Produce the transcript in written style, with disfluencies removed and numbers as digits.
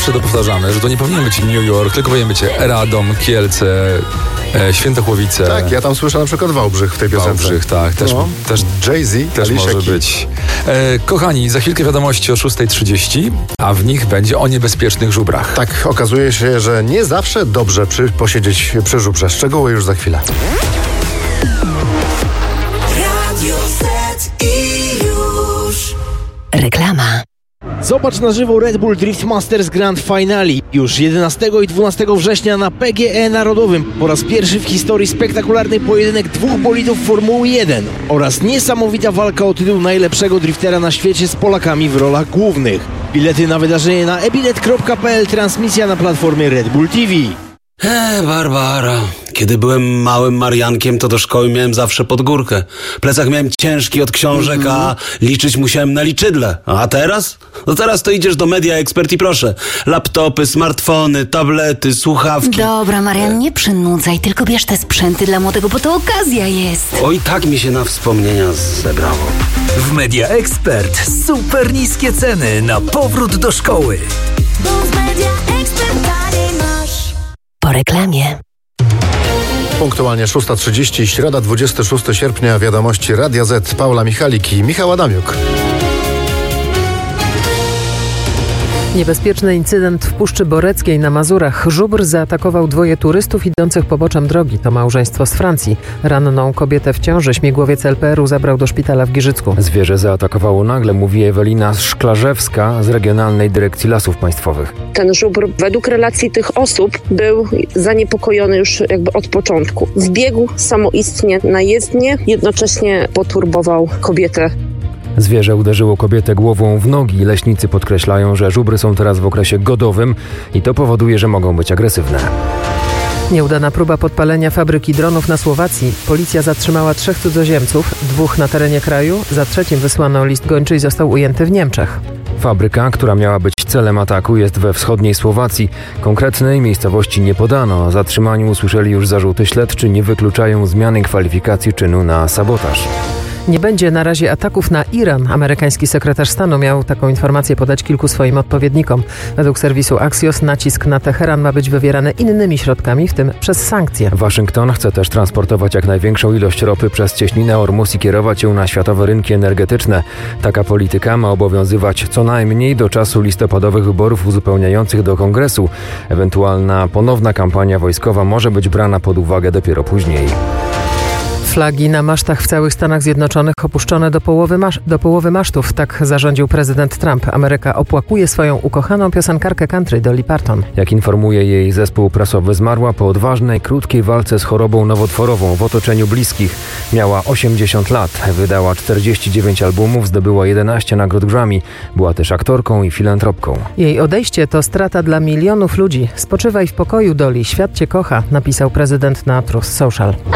zawsze to powtarzamy, że to nie powinien być New York, tylko powinien być Radom, Kielce, Świętochłowice. Tak, ja tam słyszę na przykład Wałbrzych w tej piosence. Wałbrzych, tak. Też Jay-Z, też Alicia może Keys. być. Kochani, za chwilkę wiadomości o 6:30, a w nich będzie o niebezpiecznych żubrach. Tak, okazuje się, że nie zawsze dobrze posiedzieć przy żubrze. Szczegóły już za chwilę. Radio Z i już. Reklama. Zobacz na żywo Red Bull Drift Masters Grand Finale. Już 11 i 12 września na PGE Narodowym. Po raz pierwszy w historii spektakularny pojedynek dwóch bolidów Formuły 1 oraz niesamowita walka o tytuł najlepszego driftera na świecie z Polakami w rolach głównych. Bilety na wydarzenie na ebilet.pl, transmisja na platformie Red Bull TV. Barbara. Kiedy byłem małym Mariankiem, to do szkoły miałem zawsze pod górkę. Plecak miałem ciężki od książek, a liczyć musiałem na liczydle. A teraz? No teraz to idziesz do Media Expert i proszę. Laptopy, smartfony, tablety, słuchawki. Dobra, Marian, nie przynudzaj, tylko bierz te sprzęty dla młodego, bo to okazja jest. Oj, tak mi się na wspomnienia zebrało. W Media Expert super niskie ceny na powrót do szkoły. Bo w Media Expert taniej masz. Po reklamie. Punktualnie 6:30, środa 26 sierpnia, wiadomości Radia Z, Paula Michalik i Michał Adamiuk. Niebezpieczny incydent w Puszczy Boreckiej na Mazurach. Żubr zaatakował dwoje turystów idących poboczem drogi. To małżeństwo z Francji. Ranną kobietę w ciąży śmigłowiec LPR-u zabrał do szpitala w Giżycku. Zwierzę zaatakowało nagle, mówi Ewelina Szklarzewska z Regionalnej Dyrekcji Lasów Państwowych. Ten żubr według relacji tych osób był zaniepokojony już jakby od początku. Wbiegł samoistnie na jezdnię, jednocześnie poturbował kobietę. Zwierzę uderzyło kobietę głową w nogi. Leśnicy podkreślają, że żubry są teraz w okresie godowym i to powoduje, że mogą być agresywne. Nieudana próba podpalenia fabryki dronów na Słowacji. Policja zatrzymała 3 cudzoziemców, 2 na terenie kraju. Za trzecim wysłano list gończy i został ujęty w Niemczech. Fabryka, która miała być celem ataku, jest we wschodniej Słowacji. Konkretnej miejscowości nie podano. O zatrzymaniu usłyszeli już zarzuty. Śledczy nie wykluczają zmiany kwalifikacji czynu na sabotaż. Nie będzie na razie ataków na Iran. Amerykański sekretarz stanu miał taką informację podać kilku swoim odpowiednikom. Według serwisu Axios nacisk na Teheran ma być wywierany innymi środkami, w tym przez sankcje. Waszyngton chce też transportować jak największą ilość ropy przez cieśninę Ormus i kierować ją na światowe rynki energetyczne. Taka polityka ma obowiązywać co najmniej do czasu listopadowych wyborów uzupełniających do Kongresu. Ewentualna ponowna kampania wojskowa może być brana pod uwagę dopiero później. Flagi na masztach w całych Stanach Zjednoczonych opuszczone do połowy masztów. Tak zarządził prezydent Trump. Ameryka opłakuje swoją ukochaną piosenkarkę country Dolly Parton. Jak informuje jej zespół prasowy, zmarła po odważnej, krótkiej walce z chorobą nowotworową w otoczeniu bliskich. Miała 80 lat, wydała 49 albumów, zdobyła 11 nagród Grammy. Była też aktorką i filantropką. Jej odejście to strata dla milionów ludzi. Spoczywaj w pokoju, Dolly, świat cię kocha, napisał prezydent na Truth Social.